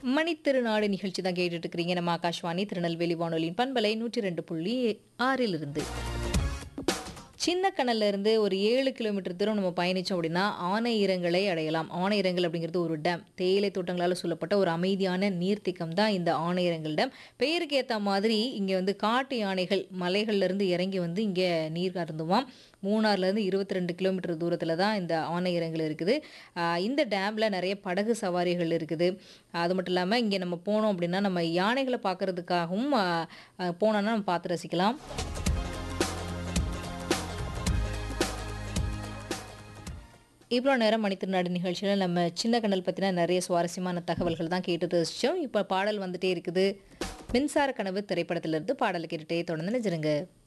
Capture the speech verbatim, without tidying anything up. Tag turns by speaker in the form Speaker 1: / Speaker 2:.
Speaker 1: மணித்திருநாடு நிகழ்ச்சி தான் கேட்டுட்டு இருக்கிறீங்க. நம்ம ஆகாஷ்வாணி திருநெல்வேலி வானொலியின் பண்பலை நூற்றி ரெண்டு புள்ளி ஆறில் இருந்து சின்ன கனல்ல இருந்து ஒரு ஏழு கிலோமீட்டர் தூரம் நம்ம பயணிச்சோம் அப்படின்னா ஆனையிறங்களை அடையலாம். ஆனையிறங்கல் அப்படிங்கிறது ஒரு டேம். தேயிலை தோட்டங்களால் சூழப்பட்ட ஒரு அமைதியான நீர்த்திக்கம் தான் இந்த ஆனையிறங்கல் டேம். பெயருக்கு ஏற்ற மாதிரி இங்கே வந்து காட்டு யானைகள் மலைகள்ல இருந்து இறங்கி வந்து இங்கே நீர் அருந்துவாம். மூணாறுலேருந்து இருபத்தி ரெண்டு கிலோமீட்டர் தூரத்தில் தான் இந்த ஆனையிறங்கல் இருக்குது. ஆஹ் இந்த டேமில் நிறைய படகு சவாரிகள் இருக்குது. அது மட்டும் இல்லாமல் இங்கே நம்ம போனோம் அப்படின்னா நம்ம யானைகளை பார்க்கறதுக்காகவும் ஆஹ் ஆஹ் போனோன்னா நம்ம பார்த்து ரசிக்கலாம். இவ்வளோ நேரம் மணித்திருநாடு நிகழ்ச்சியில் நம்ம சின்ன கனல் பற்றின நிறைய சுவாரஸ்யமான தகவல்கள் தான் கேட்டு ரசிச்சோம். இப்போ பாடல் வந்துட்டே இருக்குது. மின்சார கனவு திரைப்படத்திலிருந்து பாடல் கேட்டுட்டே தொடர்ந்து நினைச்சிருங்க.